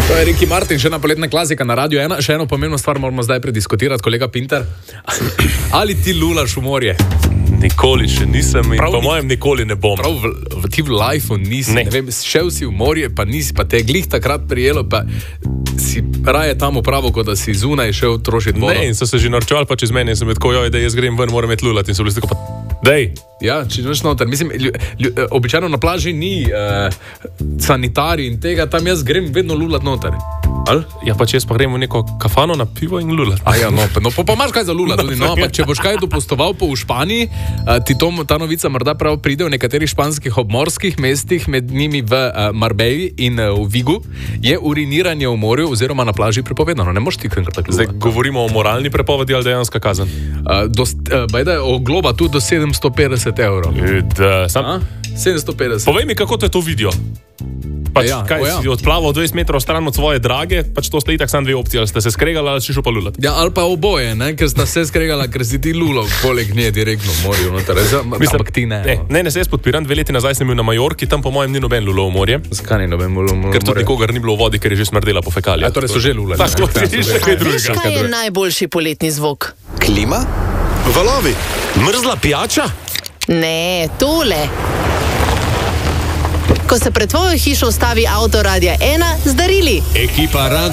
To je Ricky Martin, še ena poletna klasika na Radio 1. Še eno pomembno stvar moramo zdaj prediskutirati, kolega Pintar. Ali ti lulaš v morje? Nikoli še nisem in po mojem nikoli ne bom. Prav ti v lifeu nisi, ne vem, šel si v morje, pa nisi, pa te je glih takrat prijelo, pa si raje tam upravo, kot da si zunaj šel trošiti vodo. Ne, in so se že norčevali pa čez mene in sem tako, da jaz grem ven, moram imeti lulati in so bili tako pa, dej. Ja, če noč noter. Mislim, običajno na plaži ni sanitarij in tega, tam jaz grem vedno lulat noter. Ali? Ja, pa če jaz pa grem v neko kafano na pivo in lulat. Ja, no pa imaš kaj za lulat tudi, no, pa če boš kaj dopustoval po v Španiji, ti ta novica morda prav pride v nekaterih španskih obmorskih mestih, med njimi v Marbelli in v Vigu, je uriniranje v morju oziroma na plaži prepovedano. Ne moš ti kar tako lulat. Zdaj govorimo o moralni prepovedi ali dejanska kazen? Bajda je ogloba tudi do 750 evrov. 750. Povej mi, kako te to vidijo? Si odplaval 20 metrov stran od svoje drage, pač to ste itak samo dve opcije, ali ste se skregali ali si šel pa lulat. Ja, ali pa oboje, ne? Ker sta se skregala, ker si ti lulal poleg nje direktno v morju. Ampak ti ne. Ne, se jaz podpiram, 2 leti nazaj sem bil na Majorki, tam po mojem ni noben lulal v morje. Zakaj ni noben lulal v morje? Ker tudi nikogar ni bilo v vodi, ker je že smrdela po fekaliju. Torej so že lulali. Kaj je najboljši poletni zvok? Klima? Valovi? Mrzla pijača? Ne, tole. Ko se pred tvojo hišo ustavi avto Radia 1 z darili. Ekipa